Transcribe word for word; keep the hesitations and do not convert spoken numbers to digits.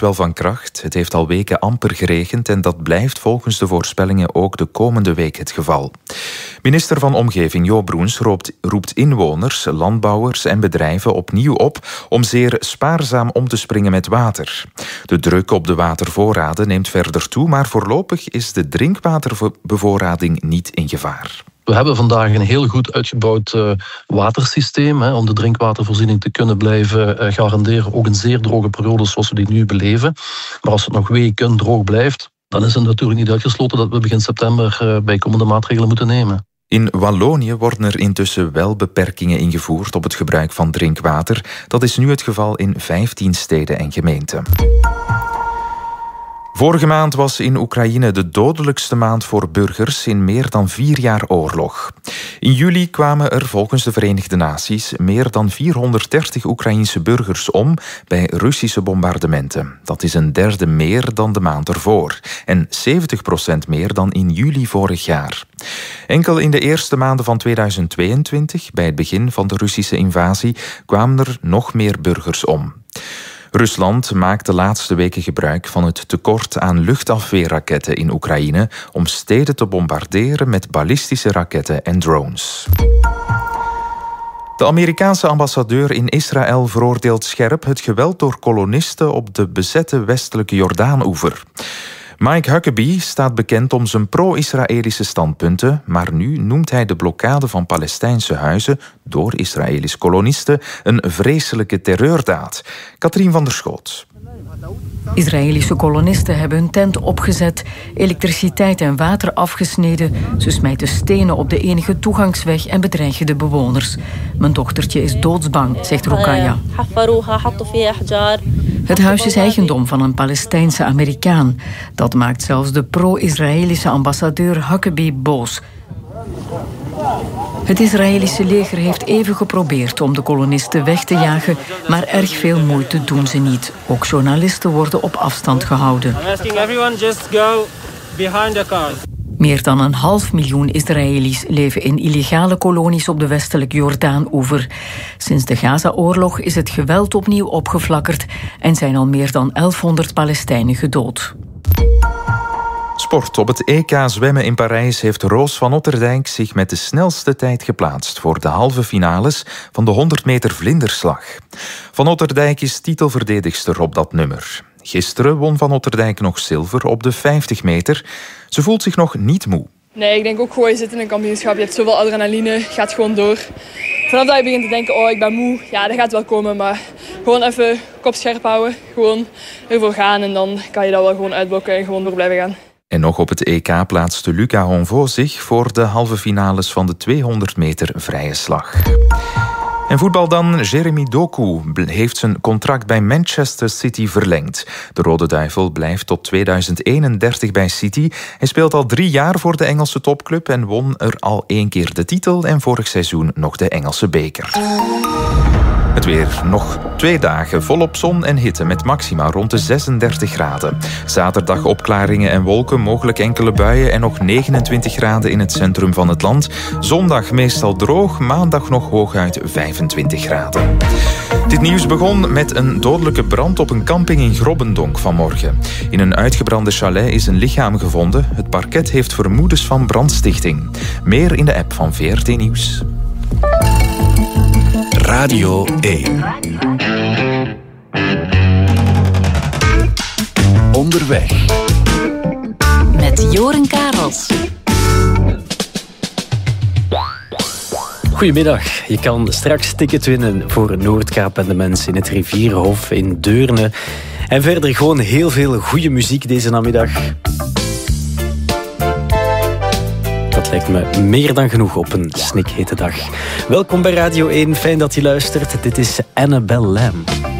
wel van kracht. Het heeft al weken amper geregend en dat blijft volgens de voorspellingen ook de komende week het geval. Minister van Omgeving Jo Broens roept, roept inwoners, landbouwers en bedrijven opnieuw op om zeer spaarzaam om te springen met water. De druk op de watervoorraden neemt verder toe, maar voorlopig is de drinkwaterbevoorrading niet in gevaar. We hebben vandaag een heel goed uitgebouwd uh, watersysteem hè, om de drinkwatervoorziening te kunnen blijven uh, garanderen. Ook in zeer droge periodes zoals we die nu beleven. Maar als het nog weken droog blijft, dan is het natuurlijk niet uitgesloten dat we begin september uh, bijkomende maatregelen moeten nemen. In Wallonië worden er intussen wel beperkingen ingevoerd op het gebruik van drinkwater. Dat is nu het geval in vijftien steden en gemeenten. Vorige maand was in Oekraïne de dodelijkste maand voor burgers in meer dan vier jaar oorlog. In juli kwamen er volgens de Verenigde Naties meer dan vierhonderddertig Oekraïense burgers om bij Russische bombardementen. Dat is een derde meer dan de maand ervoor en zeventig procent meer dan in juli vorig jaar. Enkel in de eerste maanden van tweeduizend tweeëntwintig, bij het begin van de Russische invasie, kwamen er nog meer burgers om. Rusland maakt de laatste weken gebruik van het tekort aan luchtafweerraketten in Oekraïne om steden te bombarderen met ballistische raketten en drones. De Amerikaanse ambassadeur in Israël veroordeelt scherp het geweld door kolonisten op de bezette westelijke Jordaan-oever. Mike Huckabee staat bekend om zijn pro-Israëlische standpunten, maar nu noemt hij de blokkade van Palestijnse huizen door Israëlische kolonisten een vreselijke terreurdaad. Katrien van der Schoot. Israëlische kolonisten hebben hun tent opgezet, elektriciteit en water afgesneden. Ze smijten stenen op de enige toegangsweg en bedreigen de bewoners. Mijn dochtertje is doodsbang, zegt Rukaya. Het huis is eigendom van een Palestijnse Amerikaan. Dat maakt zelfs de pro-Israëlische ambassadeur Huckabee boos. Het Israëlische leger heeft even geprobeerd om de kolonisten weg te jagen, maar erg veel moeite doen ze niet. Ook journalisten worden op afstand gehouden. Meer dan een half miljoen Israëli's leven in illegale kolonies op de westelijke Jordaan-oever. Sinds de Gaza-oorlog is het geweld opnieuw opgeflakkerd en zijn al meer dan elfhonderd Palestijnen gedood. Sport. Op het E K zwemmen in Parijs heeft Roos van Otterdijk zich met de snelste tijd geplaatst voor de halve finales van de honderd meter vlinderslag. Van Otterdijk is titelverdedigster op dat nummer. Gisteren won Van Otterdijk nog zilver op de vijftig meter. Ze voelt zich nog niet moe. Nee, ik denk ook gewoon, je zit in een kampioenschap, je hebt zoveel adrenaline, gaat gewoon door. Vanaf dat je begint te denken, oh ik ben moe, ja dat gaat wel komen, maar gewoon even kop scherp houden, gewoon ervoor gaan en dan kan je dat wel gewoon uitblokken en gewoon door blijven gaan. En nog op het E K plaatste Luca Honvo zich voor de halve finales van de tweehonderd meter vrije slag. En voetbal dan. Jeremy Doku heeft zijn contract bij Manchester City verlengd. De Rode Duivel blijft tot tweeduizend eenendertig bij City. Hij speelt al drie jaar voor de Engelse topclub en won er al één keer de titel en vorig seizoen nog de Engelse beker. Het weer. Nog twee dagen volop zon en hitte met maxima rond de zesendertig graden. Zaterdag opklaringen en wolken, mogelijk enkele buien en nog negenentwintig graden in het centrum van het land. Zondag meestal droog, maandag nog hooguit vijfentwintig graden. Dit nieuws begon met een dodelijke brand op een camping in Grobbendonk vanmorgen. In een uitgebrande chalet is een lichaam gevonden. Het parket heeft vermoedens van brandstichting. Meer in de app van V R T Nieuws. Radio één. Onderweg. Met Joren Karels. Goedemiddag. Je kan straks ticket winnen voor Noordkaap en de mensen in het Rivierenhof in Deurne. En verder gewoon heel veel goede muziek deze namiddag. Dat lijkt me meer dan genoeg op een snikhete dag. Welkom bij Radio één, fijn dat je luistert. Dit is Annabelle Lamb.